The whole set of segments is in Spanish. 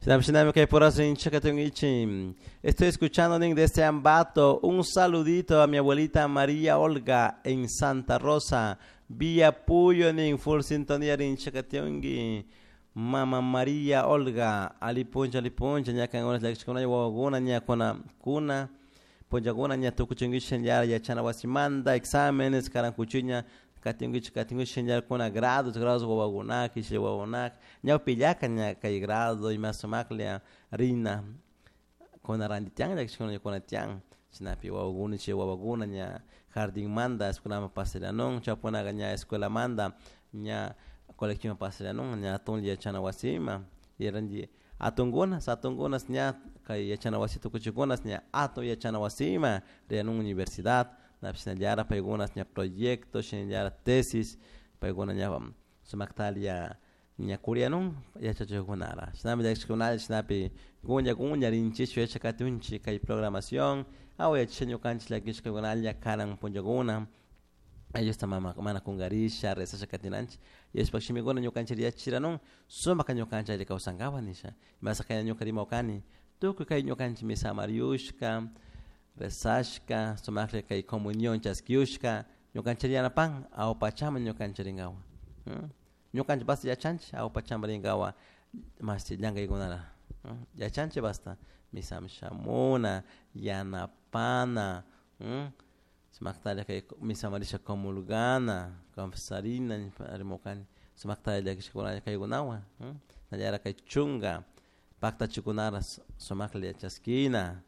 Estoy escuchando desde Ambato. Un saludito a mi abuelita María Olga en Santa Rosa. Vía Puyo ning full sintonía rin chakationgi. Mama María Olga. Alipuncha nya kan onas lek chakona waguna nya kuna. Ponjaguna nya tukuchungishen ya chana wasimanda exámenes karan kuchunya. Katingu shenjar kuna grados wawagunak y shewagunak nya pillaka nya kay grado y masomaklia rina kuna randityang nya kishkona kuna tyang sinapi wawaguni shewawaguna nya jardín manda escuela paselanon chapona nya escuela manda nya colección paselanon nya ton ya chana wasima y randi atungunas nya kay ya chana wasito kuchugunas nya ato ya chana wasima rianun universidad na psinajara paigunas nya proyectos shinjara tesis paiguna nya sumaktalia nya kurianun ya chachogunara sinapi dexkunal sinapi gunya rinchi shwecha katunchi kai programación au ya chenyo kanchla kishkunal ya karan punjaguna ellos tamama mana kungarisha resa katinanchi yes pakshimigona nyo kanchiria chiranon soma kanyo kancha ile kausangawa nisha basa kanya nyo karima okani tuku kai nyo kanchi misa mariushka resashka somakle kay comunión chaskiushka ñukanchiriana pan au pachama ñukanchiringawa ñukanchi basta ya chanchi au pachama ringawa masti ñanga igunara ya chanchi basta misam shamuna yana pana somaktale kay misamarisha comulgana confesarina rimokani somaktale kishkona kay gunawa najara kay chunga pacta chikunara somakle chaskina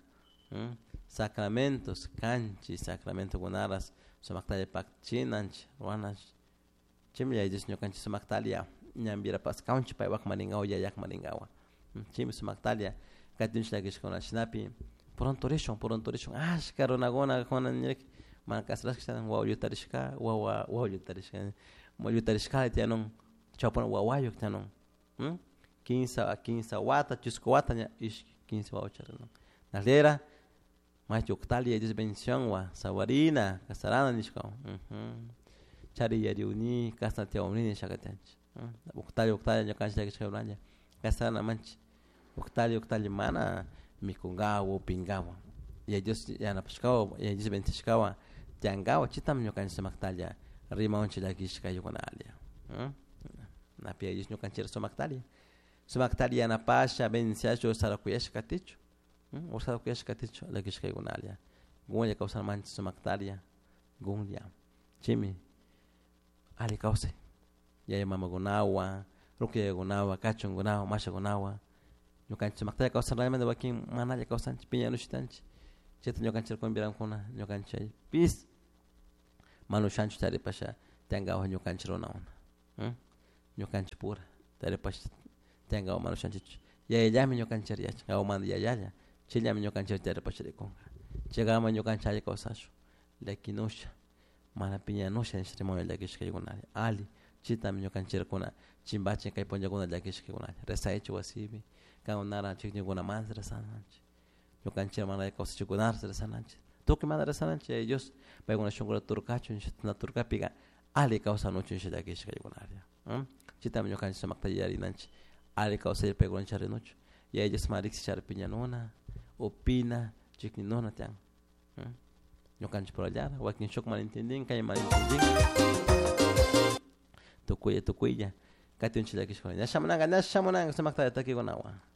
sacramentos canchi sacramento gunaras somaktalia pakchinanch ruanach chimya idis nyokanchi somaktalia nyambira pas kaunchi pa wak maringawa ya yak maringawa chim somaktalia katinch la kishkona shnapi pronto reshon ashkaronagona kona nyek mankasras kishan wa yutarishka wa yutarishka mo yutarishka tianon chapon wa wayo tianon 15 wata chusko wata nya ish 15 wa charano nalera mas yoktalia diz bendición wa sawarina kasarana nishkao chari yariuni kasate omni shakatanch uktalia nyokancha kishkaunanya kasarana manch uktalia mana mikungawo pingawa ya dios yana pishkao ya diz bendishkawa tiangawa chitam nyokancha maktalia rimaunchi la kishkayukonalia na pia diz nyokancha somaktalia na pasha bensiacho sarakuyesh katichu usado kuyash katicho la kishkay gunalia gunya kausan manch sumaktalia gunya chimi ali kause ya mama gunawa rukia gunawa kachon gunawa masha gunawa nyukan sumaktalia kausan realmente bakin manaya kausan pinya nushitanch cheto nyukan cherkon biran kuna nyukan chay pis manu shanchu tare pasha tenga nyukan chironauna nyukan pura tare pasha tenga manu shanchu ya yami nyukan cheria ngao man ya chile menyo kancha tere pachire konga chega menyo kancha ya kausacho lekinosha mana pinya nosha nshirimo ya kishike gunali ali chita menyo kancha kuna chimbache kai ponja kuna ya kishike gunali resaicho wasibi kama nara chikni kuna manzra sananchi yo kancha mana ya kausacho kunar sananchi toki mana sananchi ellos pa kuna shongora turkacho na turkapiga ali kausa nocho ya kishike gunali chita menyo kancha makta yari nanchi ali kausa pa kuna chare nocho ya ellos marix chare pinya nona opina chikni nona tiang nyokanchi por allá wakin shok malentending kay malentending tukuya katin chila kishkona nashamunanga samakta taki gonawa